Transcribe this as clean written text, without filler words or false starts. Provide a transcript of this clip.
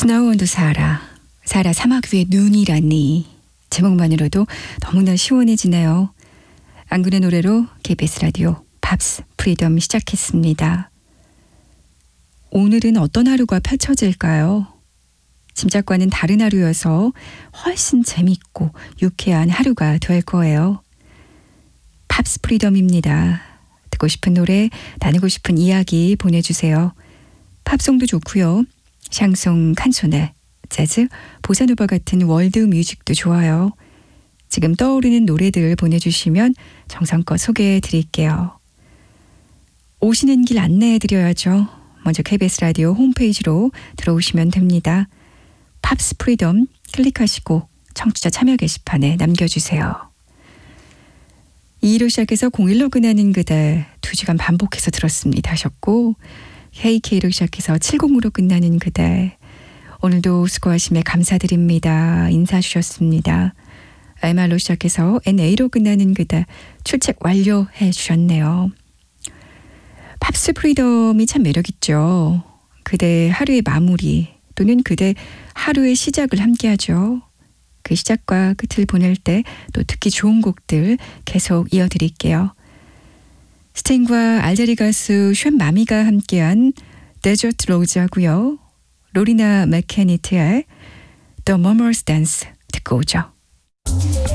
스노우 온더 사하라 사막 위에 눈이라니 제목만으로도 너무나 시원해지네요. 안군의 노래로 KBS 라디오 팝스 프리덤 시작했습니다. 오늘은 어떤 하루가 펼쳐질까요? 짐작과는 다른 하루여서 훨씬 재밌고 유쾌한 하루가 될 거예요. 팝스 프리덤입니다. 듣고 싶은 노래, 나누고 싶은 이야기 보내주세요. 팝송도 좋고요. 샹송, 칸소네, 재즈, 보사노바 같은 월드 뮤직도 좋아요. 지금 떠오르는 노래들 보내주시면 정성껏 소개해 드릴게요. 오시는 길 안내해 드려야죠. 먼저 KBS 라디오 홈페이지로 들어오시면 됩니다. 팝스 프리덤 클릭하시고 청취자 참여 게시판에 남겨주세요. 2로 시작해서 01로 끝나는 그대 2시간 반복해서 들었습니다 하셨고, KK로 시작해서 70으로 끝나는 그대 오늘도 수고하심에 감사드립니다 인사 주셨습니다. MR로 시작해서 NA로 끝나는 그대 출첵 완료해 주셨네요. 팝스 프리덤이 참 매력있죠. 그대 하루의 마무리 또는 그대 하루의 시작을 함께하죠. 그 시작과 끝을 보낼 때 또 듣기 좋은 곡들 계속 이어드릴게요. 스팅과 알제리 가수 쉔 마미가 함께한 데저트 로즈 하고요. 로리나 맥케니트의 The Mummers Dance 듣고 오죠.